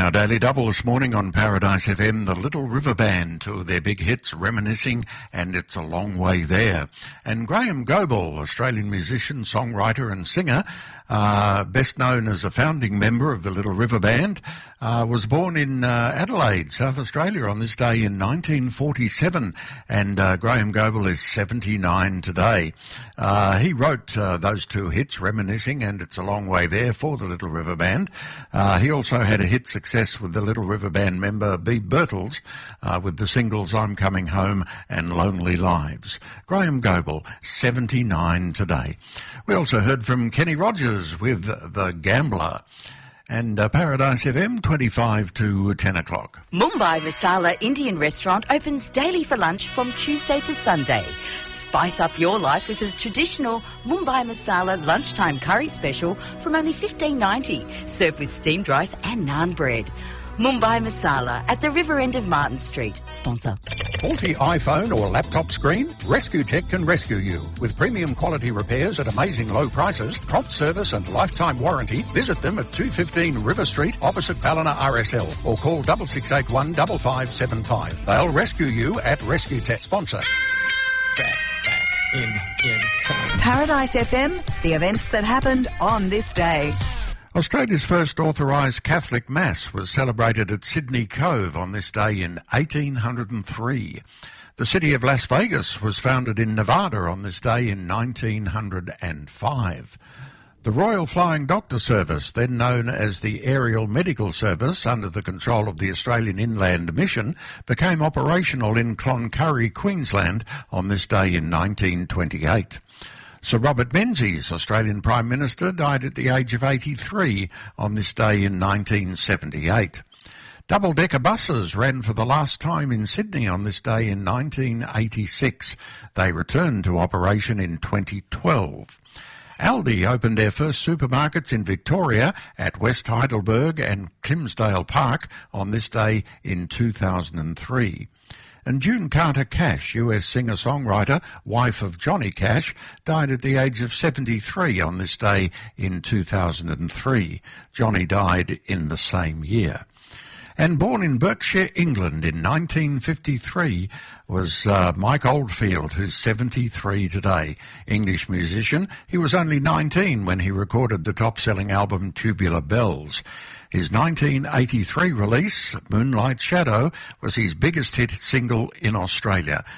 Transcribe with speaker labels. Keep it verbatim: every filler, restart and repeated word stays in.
Speaker 1: our Daily Double this morning on Paradise F M, the Little River Band, two of their big hits, Reminiscing and It's a Long Way There. And Graham Goebel, Australian musician, songwriter and singer, uh, best known as a founding member of the Little River Band, uh, was born in uh, Adelaide, South Australia on this day in nineteen forty-seven, and uh, Graham Goebel is seventy-nine today. Uh, he wrote uh, those two hits, Reminiscing and It's a Long Way There, for the Little River Band. Uh, he also had a hit success with the Little River Band member Bea Birtles uh, with the singles I'm Coming Home and Lonely Lives. Graham Goebel, seventy-nine today. We also heard from Kenny Rogers with The Gambler. And uh, Paradise F M, twenty-five to ten o'clock.
Speaker 2: Mumbai Masala Indian Restaurant opens daily for lunch from Tuesday to Sunday. Spice up your life with a traditional Mumbai Masala lunchtime curry special from only fifteen ninety, served with steamed rice and naan bread. Mumbai Masala at the river end of Martin Street. Sponsor.
Speaker 3: Faulty iPhone or laptop screen? Rescue Tech can rescue you. With premium quality repairs at amazing low prices, prompt service and lifetime warranty, visit them at two fifteen River Street opposite Ballina R S L or call six six eight one five five seven five. They'll rescue you at Rescue Tech. Sponsor.
Speaker 4: Back, back, in, in time.
Speaker 5: Paradise F M, the events that happened on this day.
Speaker 1: Australia's first authorised Catholic Mass was celebrated at Sydney Cove on this day in eighteen oh three. The city of Las Vegas was founded in Nevada on this day in nineteen oh five. The Royal Flying Doctor Service, then known as the Aerial Medical Service under the control of the Australian Inland Mission, became operational in Cloncurry, Queensland on this day in nineteen twenty-eight. Sir Robert Menzies, Australian Prime Minister, died at the age of eighty-three on this day in nineteen seventy-eight. Double-decker buses ran for the last time in Sydney on this day in nineteen eighty-six. They returned to operation in twenty twelve. Aldi opened their first supermarkets in Victoria at West Heidelberg and Climsdale Park on this day in two thousand three. And June Carter Cash, U S singer-songwriter, wife of Johnny Cash, died at the age of seventy-three on this day in two thousand three. Johnny died in the same year. And born in Berkshire, England in nineteen fifty-three was uh, Mike Oldfield, who's seventy-three today. English musician. He was only nineteen when he recorded the top-selling album Tubular Bells. His nineteen eighty-three release, Moonlight Shadow, was his biggest hit single in Australia.